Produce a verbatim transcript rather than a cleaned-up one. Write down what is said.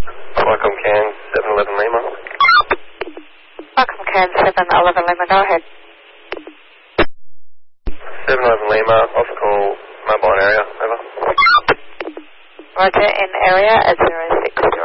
Welcome, Can seven eleven Lima. Welcome, Can seven eleven Lima. Go ahead. seven eleven Lima, also call mobile in area. Over. Roger, in area at zero six three.